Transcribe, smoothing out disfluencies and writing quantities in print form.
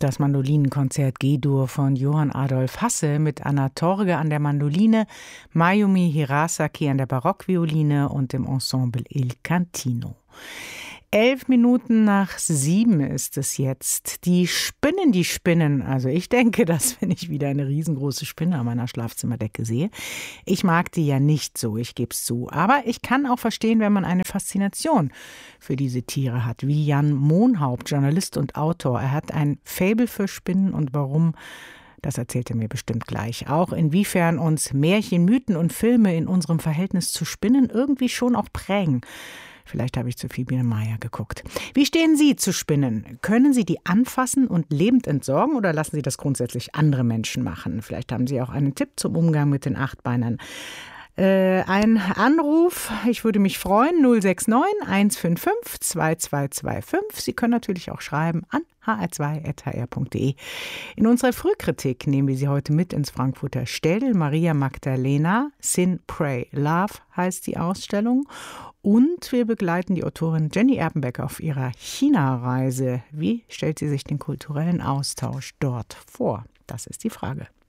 Das Mandolinenkonzert G-Dur von Johann Adolf Hasse mit Anna Torge an der Mandoline, Mayumi Hirasaki an der Barockvioline und dem Ensemble Il Cantino. 7:11 ist es jetzt. Die Spinnen. Also ich denke, dass wenn ich wieder eine riesengroße Spinne an meiner Schlafzimmerdecke sehe. Ich mag die ja nicht so, ich gebe es zu. Aber ich kann auch verstehen, wenn man eine Faszination für diese Tiere hat. Wie Jan Mohnhaupt, Journalist und Autor. Er hat ein Faible für Spinnen und warum, das erzählt er mir bestimmt gleich. Auch inwiefern uns Märchen, Mythen und Filme in unserem Verhältnis zu Spinnen irgendwie schon auch prägen. Vielleicht habe ich zu viel Biene Meier geguckt. Wie stehen Sie zu Spinnen? Können Sie die anfassen und lebend entsorgen oder lassen Sie das grundsätzlich andere Menschen machen? Vielleicht haben Sie auch einen Tipp zum Umgang mit den Achtbeinern. Ein Anruf, ich würde mich freuen, 069 155 2225. Sie können natürlich auch schreiben an hr2.hr.de. In unserer Frühkritik nehmen wir Sie heute mit ins Frankfurter Städel. Maria Magdalena, Sin, Pray, Love heißt die Ausstellung. Und wir begleiten die Autorin Jenny Erpenbeck auf ihrer China-Reise. Wie stellt sie sich den kulturellen Austausch dort vor? Das ist die Frage.